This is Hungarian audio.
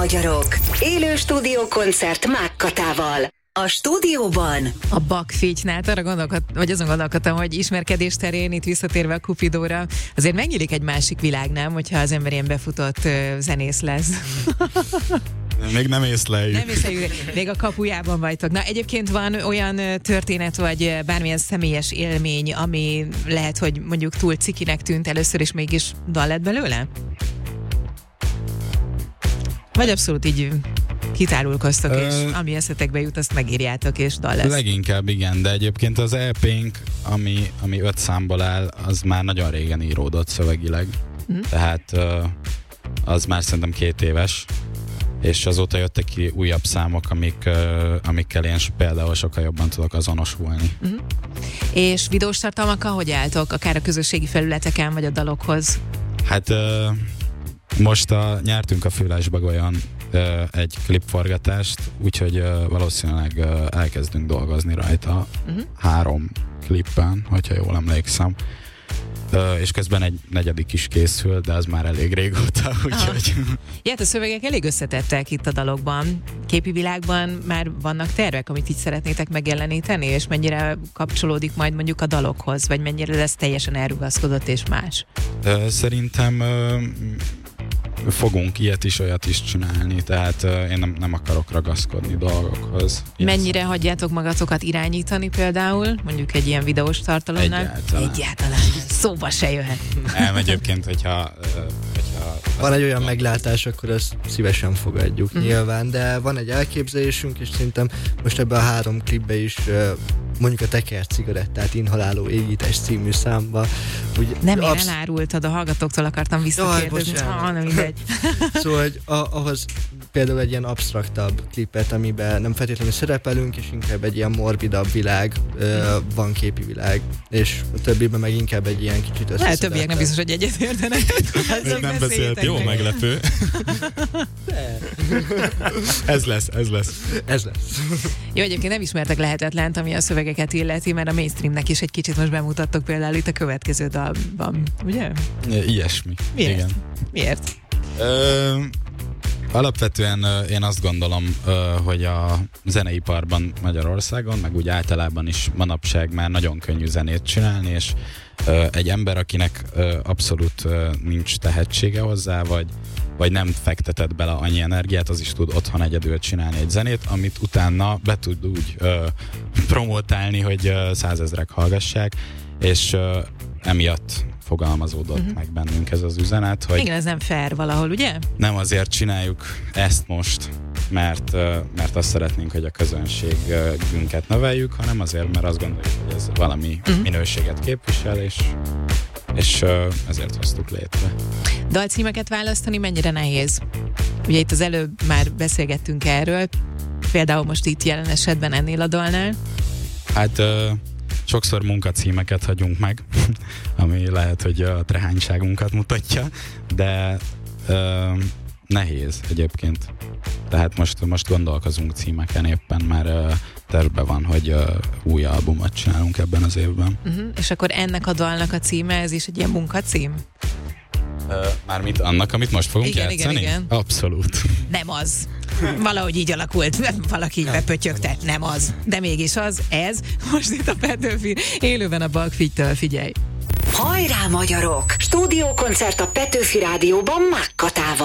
magyarok. Élő stúdiókoncert Mákkatával. A stúdióban a Bakfitynál azon gondolkodtam, hogy ismerkedés terén, itt visszatérve a Cupidóra, azért megnyílik egy másik világ, nem? Hogyha az ember ilyen befutott zenész lesz. Még nem észleljük. Nem észleljük, még a kapujában vagytok. Na, egyébként van olyan történet, vagy bármilyen személyes élmény, ami lehet, hogy mondjuk túl cikinek tűnt először, és mégis dal lett belőle? Vagy abszolút így kitárulkoztok, és ami eszetekbe jut, azt megírjátok, és dal lesz. Leginkább igen, de egyébként az EP-nk, ami 5 számból áll, az már nagyon régen íródott szövegileg. Tehát az már szerintem 2 éves, és azóta jöttek ki újabb számok, amikkel én például sokkal jobban tudok azonosulni. És videós tartalmakkal hogy álltok? Akár a közösségi felületeken, vagy a dalokhoz? Hát most nyertünk a Fülesbagolyon egy klipforgatást, úgyhogy valószínűleg elkezdünk dolgozni rajta 3 klippen, hogyha jól emlékszem. És közben egy 4. is készül, de az már elég régóta, úgyhogy... Hát a szövegek elég összetettek itt a dalokban. Képi világban már vannak tervek, amit így szeretnétek megjeleníteni, és mennyire kapcsolódik majd mondjuk a dalokhoz, vagy mennyire lesz teljesen elrugaszkodott és más? Szerintem fogunk ilyet is, olyat is csinálni, tehát én nem akarok ragaszkodni dolgokhoz. Mennyire hagyjátok magatokat irányítani például, mondjuk egy ilyen videós tartalomnál? Egyáltalán. Szóba se jöhet. Egyébként, hogyha van egy olyan meglátás, akkor ezt szívesen fogadjuk nyilván, de van egy elképzelésünk, és szerintem most ebben a 3 klipbe is mondjuk a Teker cigarettát inhaláló égítés című számba. Nem, én elárultad, a hallgatóktól akartam visszakérdezni. Nem mindegy. Szóval, hogy ahhoz például egy ilyen absztraktabb klipet, amiben nem feltétlenül szerepelünk, és inkább egy ilyen morbidabb világ, van képi világ, és a többiben meg inkább egy ilyen kicsit összeszedett. Lehet, többiek nem biztos, hogy egyetértenek. Nem beszélt. Jó meglepő. Ez lesz. Jó, egyébként nem ismertek lehetetlent, ami a szövegeket illeti, mert a mainstreamnek is egy kicsit most bemutattok például itt a következő dalban, ugye? Ilyesmi. Miért? Igen. Miért? Alapvetően én azt gondolom, hogy a zeneiparban Magyarországon, meg úgy általában is manapság már nagyon könnyű zenét csinálni, és egy ember, akinek abszolút nincs tehetsége hozzá, vagy nem fektetett bele annyi energiát, az is tud otthon egyedül csinálni egy zenét, amit utána be tud úgy promotálni, hogy 100 000-ek hallgassák, és emiatt fogalmazódott meg bennünk ez az üzenet, hogy... Igen, ez nem fair valahol, ugye? Nem azért csináljuk ezt most, mert azt szeretnénk, hogy a közönségünket növeljük, hanem azért, mert azt gondoljuk, hogy ez valami minőséget képvisel, és ezért hoztuk létre. Dalcímeket választani mennyire nehéz? Ugye itt az előbb már beszélgettünk erről, például most itt jelen esetben ennél a dalnál. Hát sokszor munkacímeket hagyunk meg, ami lehet, hogy a trehányságunkat mutatja, de nehéz egyébként. Tehát most gondolkozunk címeken, éppen már tervben van, hogy új albumot csinálunk ebben az évben. És akkor ennek a dalnak a címe, ez is egy ilyen munkacím? Mármint annak, amit most fogunk játszani? Igen. Abszolút. Nem az. Valahogy így alakult, valaki így bepötyögte, nem az. De mégis az, ez. Most itt a Petőfi élőben a Bakfittől, figyelj. Hajrá magyarok! Stúdiókoncert a Petőfi Rádióban Mákkatával.